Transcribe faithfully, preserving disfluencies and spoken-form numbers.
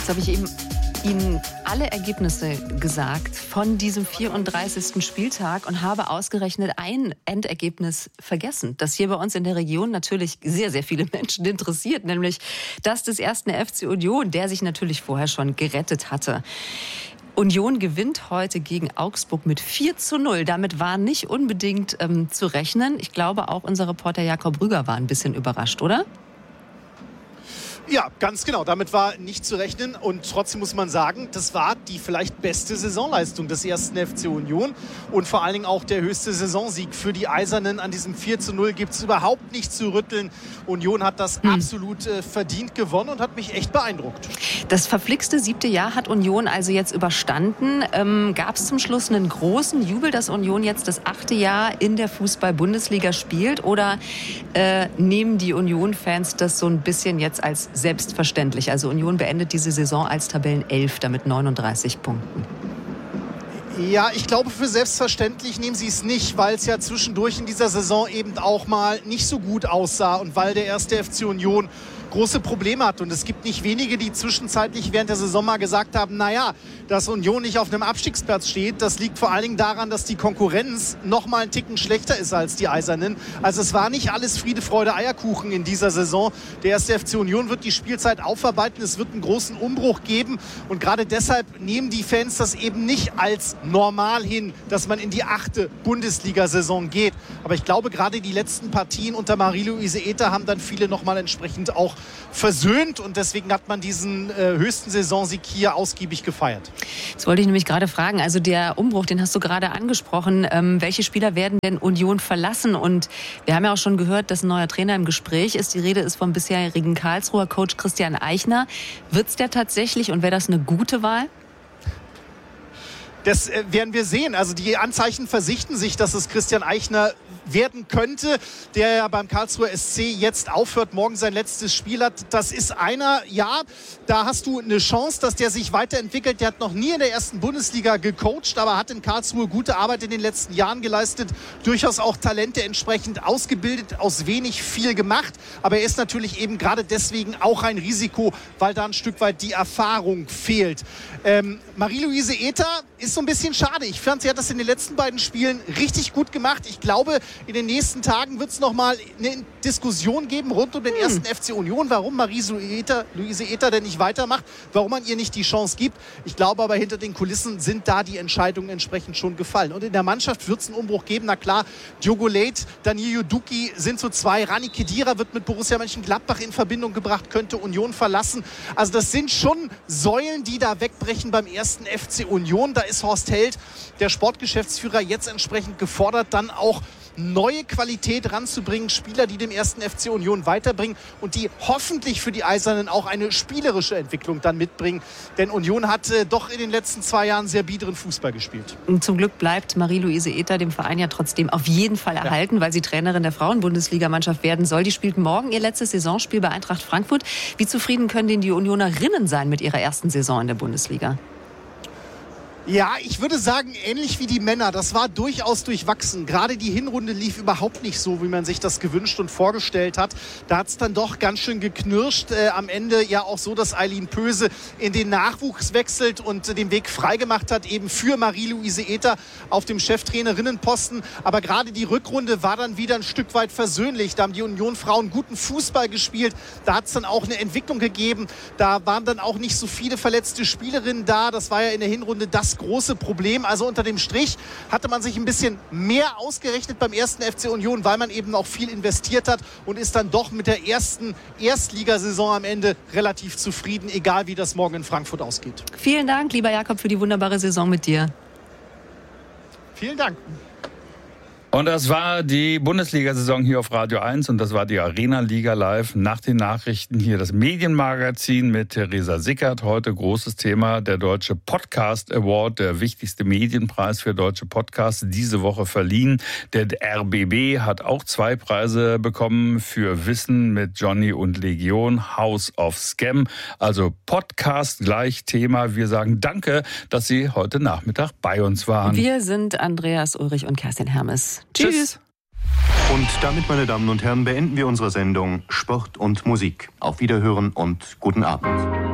habe ich eben Ihnen alle Ergebnisse gesagt von diesem vierunddreißigsten Spieltag und habe ausgerechnet ein Endergebnis vergessen, das hier bei uns in der Region natürlich sehr, sehr viele Menschen interessiert, nämlich das des ersten F C Union, der sich natürlich vorher schon gerettet hatte. Union gewinnt heute gegen Augsburg mit vier zu null. Damit war nicht unbedingt ähm, zu rechnen. Ich glaube, auch unser Reporter Jakob Rüger war ein bisschen überrascht, oder? Ja, ganz genau. Damit war nicht zu rechnen. Und trotzdem muss man sagen, das war die vielleicht beste Saisonleistung des ersten F C Union. Und vor allen Dingen auch der höchste Saisonsieg für die Eisernen. An diesem vier zu null gibt es überhaupt nicht zu rütteln. Union hat das hm. absolut äh, verdient gewonnen und hat mich echt beeindruckt. Das verflixte siebte Jahr hat Union also jetzt überstanden. Ähm, Gab es zum Schluss einen großen Jubel, dass Union jetzt das achte Jahr in der Fußball-Bundesliga spielt? Oder äh, nehmen die Union-Fans das so ein bisschen jetzt als selbstverständlich? Also Union beendet diese Saison als Tabellenelfter mit neununddreißig Punkten. Ja, ich glaube, für selbstverständlich nehmen sie es nicht, weil es ja zwischendurch in dieser Saison eben auch mal nicht so gut aussah und weil der erste F C Union große Probleme hat. Und es gibt nicht wenige, die zwischenzeitlich während der Saison mal gesagt haben, naja, dass Union nicht auf einem Abstiegsplatz steht, das liegt vor allen Dingen daran, dass die Konkurrenz noch mal einen Ticken schlechter ist als die Eisernen. Also es war nicht alles Friede, Freude, Eierkuchen in dieser Saison. Der erste F C Union wird die Spielzeit aufarbeiten, es wird einen großen Umbruch geben und gerade deshalb nehmen die Fans das eben nicht als normal hin, dass man in die achte Bundesliga-Saison geht. Aber ich glaube, gerade die letzten Partien unter Marie-Louise Ether haben dann viele noch mal entsprechend auch versöhnt und deswegen hat man diesen äh, höchsten Saisonsieg hier ausgiebig gefeiert. Das wollte ich nämlich gerade fragen. Also der Umbruch, den hast du gerade angesprochen. Ähm, welche Spieler werden denn Union verlassen? Und wir haben ja auch schon gehört, dass ein neuer Trainer im Gespräch ist. Die Rede ist vom bisherigen Karlsruher Coach Christian Eichner. Wird's der tatsächlich und wäre das eine gute Wahl? Das äh, werden wir sehen. Also die Anzeichen versichten sich, dass es Christian Eichner werden könnte, der ja beim Karlsruher S C jetzt aufhört, morgen sein letztes Spiel hat. Das ist einer, ja, da hast du eine Chance, dass der sich weiterentwickelt. Der hat noch nie in der ersten Bundesliga gecoacht, aber hat in Karlsruhe gute Arbeit in den letzten Jahren geleistet. Durchaus auch Talente entsprechend ausgebildet, aus wenig viel gemacht. Aber er ist natürlich eben gerade deswegen auch ein Risiko, weil da ein Stück weit die Erfahrung fehlt. Ähm, Marie-Louise Ether ist so ein bisschen schade. Ich fand, sie hat das in den letzten beiden Spielen richtig gut gemacht. Ich glaube, in den nächsten Tagen wird es nochmal eine Diskussion geben rund um den hm. ersten F C Union, warum Marie-Louise Ether denn nicht weitermacht, warum man ihr nicht die Chance gibt. Ich glaube aber, hinter den Kulissen sind da die Entscheidungen entsprechend schon gefallen. Und in der Mannschaft wird es einen Umbruch geben. Na klar, Diogo Leite, Danilo Duki sind so zwei. Rani Khedira wird mit Borussia Mönchengladbach in Verbindung gebracht, könnte Union verlassen. Also das sind schon Säulen, die da wegbrechen beim ersten F C Union. Da ist Horst Held, der Sportgeschäftsführer, jetzt entsprechend gefordert, dann auch neue Qualität ranzubringen, Spieler, die dem ersten F C Union weiterbringen und die hoffentlich für die Eisernen auch eine spielerische Entwicklung dann mitbringen. Denn Union hat äh, doch in den letzten zwei Jahren sehr biederen Fußball gespielt. Und zum Glück bleibt Marie-Louise Ether dem Verein ja trotzdem auf jeden Fall erhalten, ja. weil sie Trainerin der Frauen-Bundesligamannschaft werden soll. Die spielt morgen ihr letztes Saisonspiel bei Eintracht Frankfurt. Wie zufrieden können denn die Unionerinnen sein mit ihrer ersten Saison in der Bundesliga? Ja, ich würde sagen, ähnlich wie die Männer. Das war durchaus durchwachsen. Gerade die Hinrunde lief überhaupt nicht so, wie man sich das gewünscht und vorgestellt hat. Da hat es dann doch ganz schön geknirscht. Äh, am Ende ja auch so, dass Eileen Pöse in den Nachwuchs wechselt und äh, den Weg freigemacht hat, eben für Marie-Louise Ether auf dem Cheftrainerinnenposten. Aber gerade die Rückrunde war dann wieder ein Stück weit versöhnlich. Da haben die Union-Frauen guten Fußball gespielt. Da hat es dann auch eine Entwicklung gegeben. Da waren dann auch nicht so viele verletzte Spielerinnen da. Das war ja in der Hinrunde das große Problem. Also unter dem Strich hatte man sich ein bisschen mehr ausgerechnet beim ersten F C Union, weil man eben auch viel investiert hat und ist dann doch mit der ersten Erstligasaison am Ende relativ zufrieden, egal wie das morgen in Frankfurt ausgeht. Vielen Dank, lieber Jakob, für die wunderbare Saison mit dir. Vielen Dank. Und das war die Bundesliga-Saison hier auf Radio eins und das war die Arena-Liga live. Nach den Nachrichten hier das Medienmagazin mit Theresa Sickert. Heute großes Thema, der Deutsche Podcast Award, der wichtigste Medienpreis für deutsche Podcasts, diese Woche verliehen. Der R B B hat auch zwei Preise bekommen für Wissen mit Johnny und Legion, House of Scam. Also Podcast gleich Thema. Wir sagen danke, dass Sie heute Nachmittag bei uns waren. Wir sind Andreas Ulrich und Kerstin Hermes. Tschüss. Tschüss. Und damit, meine Damen und Herren, beenden wir unsere Sendung Sport und Musik. Auf Wiederhören und guten Abend.